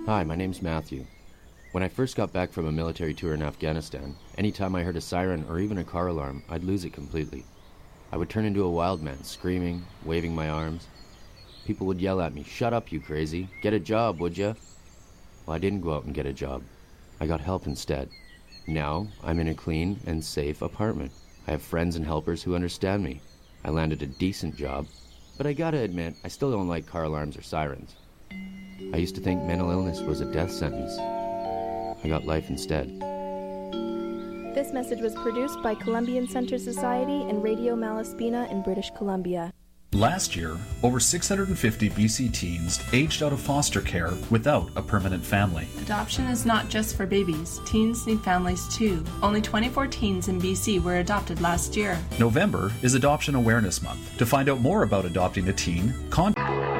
Hi, my name's Matthew. When I first got back from a military tour in Afghanistan, anytime I heard a siren or even a car alarm, I'd lose it completely. I would turn into a wild man, screaming, waving my arms. People would yell at me, "Shut up, you crazy. Get a job, would ya?" Well, I didn't go out and get a job. I got help instead. Now, I'm in a clean and safe apartment. I have friends and helpers who understand me. I landed a decent job, but I gotta admit, I still don't like car alarms or sirens. I used to think mental illness was a death sentence. I got life instead. This message was produced by Columbian Center Society and Radio Malaspina in British Columbia. Last year, over 650 BC teens aged out of foster care without a permanent family. Adoption is not just for babies. Teens need families too. Only 24 teens in BC were adopted last year. November is Adoption Awareness Month. To find out more about adopting a teen, contact